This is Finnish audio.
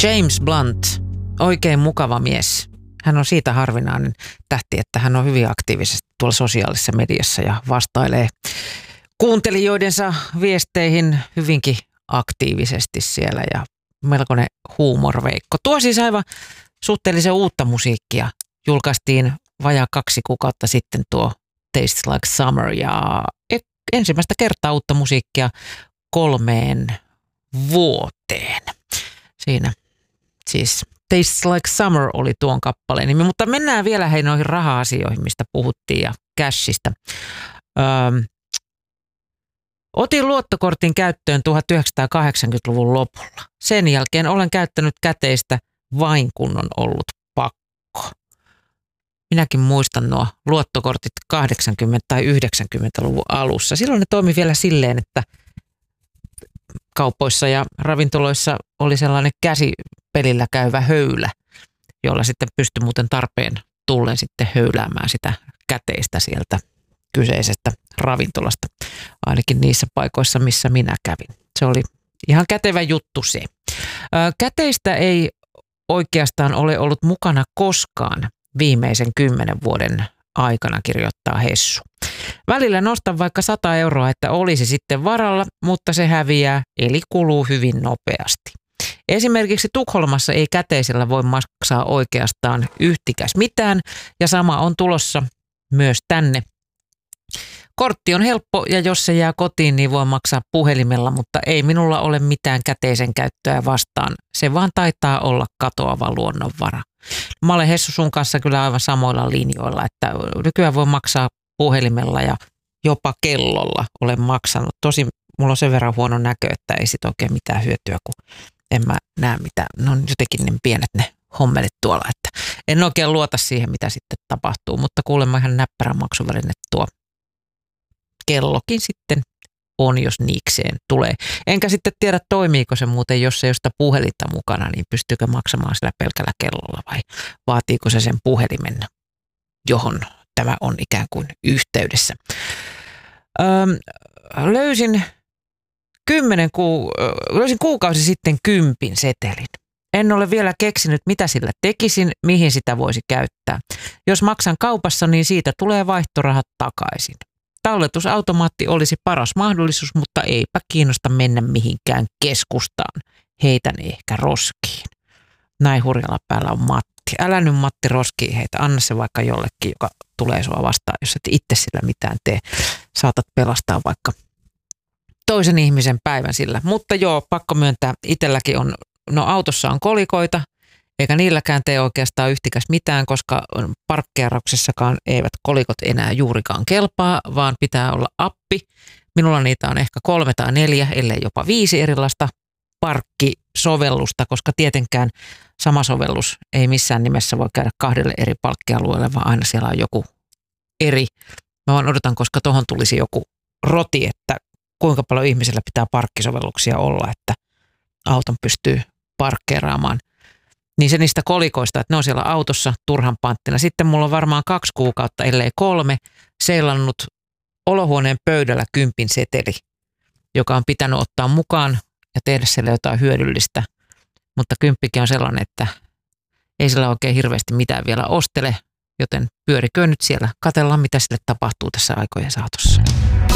James Blunt, oikein mukava mies. Hän on siitä harvinainen tähti, että hän on hyvin aktiivisesti tuolla sosiaalisessa mediassa ja vastailee kuuntelijoidensa viesteihin hyvinkin aktiivisesti siellä ja melkoinen huumorveikko. Tuo siis aivan suhteellisen uutta musiikkia. Julkaistiin vajaa 2 kuukautta sitten tuo Tastes Like Summer ja ensimmäistä kertaa uutta musiikkia 3 vuoteen. Siinä siis Tastes Like Summer oli tuon kappaleen nimi, mutta mennään vielä noihin raha-asioihin, mistä puhuttiin ja cashista. Otin luottokortin käyttöön 1980-luvun lopulla. Sen jälkeen olen käyttänyt käteistä vain kun on ollut pakko. Minäkin muistan nuo luottokortit 80- tai 90-luvun alussa. Silloin ne toimi vielä silleen, että kaupoissa ja ravintoloissa oli sellainen käsipelillä käyvä höylä, jolla sitten pystyi muuten tarpeen tullen sitten höyläämään sitä käteistä sieltä kyseisestä ravintolasta. Ainakin niissä paikoissa, missä minä kävin. Se oli ihan kätevä juttu se. Käteistä ei oikeastaan ole ollut mukana koskaan viimeisen 10 vuoden aikana, kirjoittaa Hessu. Välillä nostan vaikka 100 euroa, että olisi sitten varalla, mutta se häviää, eli kuluu hyvin nopeasti. Esimerkiksi Tukholmassa ei käteisellä voi maksaa oikeastaan yhtikäs mitään, ja sama on tulossa myös tänne. Kortti on helppo, ja jos se jää kotiin, niin voi maksaa puhelimella, mutta ei minulla ole mitään käteisen käyttöä vastaan. Se vaan taitaa olla katoava luonnonvara. Mä olen Hessu sun kanssa kyllä aivan samoilla linjoilla, että nykyään voi maksaa puhelimella ja jopa kellolla olen maksanut. Tosin mulla on sen verran huono näkö, että ei sit oikein mitään hyötyä, kun en mä näe mitään. No jotenkin niin pienet ne hommelit tuolla, että en oikein luota siihen, mitä sitten tapahtuu, mutta kuulemma ihan näppärä maksuväline tuo kellokin sitten on, jos niikseen tulee. Enkä sitten tiedä, toimiiko se muuten, jos ei ole sitä puhelinta mukana, niin pystyykö maksamaan sillä pelkällä kellolla vai vaatiiko se sen puhelimen, johon tämä on ikään kuin yhteydessä. Löysin kuukausi sitten 10 setelin. En ole vielä keksinyt, mitä sillä tekisin, mihin sitä voisi käyttää. Jos maksan kaupassa, niin siitä tulee vaihtorahat takaisin. Talletusautomaatti olisi paras mahdollisuus, mutta eipä kiinnosta mennä mihinkään keskustaan. Heitän ehkä roskiin. Näin hurjalla päällä on Matti. Älä nyt Matti roskiin heitä, anna se vaikka jollekin, joka tulee sua vastaan, jos et itse sillä mitään tee. Saatat pelastaa vaikka toisen ihmisen päivän sillä. Mutta joo, pakko myöntää, itselläkin on, no autossa on kolikoita, eikä niilläkään tee oikeastaan yhtikäs mitään, koska parkkeerauksessakaan eivät kolikot enää juurikaan kelpaa, vaan pitää olla appi. Minulla niitä on ehkä 3 tai 4, ellei jopa 5 erilaista parkkisovellusta, koska tietenkään sama sovellus ei missään nimessä voi käydä 2 eri parkkialueelle, vaan aina siellä on joku eri. Mä vaan odotan, koska tuohon tulisi joku roti, että kuinka paljon ihmisellä pitää parkkisovelluksia olla, että auton pystyy parkkeeraamaan. Niin se niistä kolikoista, että ne on siellä autossa turhan panttina. Sitten mulla on varmaan 2 kuukautta, ellei 3, seilannut olohuoneen pöydällä 10 seteli, joka on pitänyt ottaa mukaan ja tehdä siellä jotain hyödyllistä. Mutta 10 on sellainen, että ei sillä oikein hirveästi mitään vielä ostele, joten pyöriköön nyt siellä. Katsellaan, mitä sille tapahtuu tässä aikojen saatossa.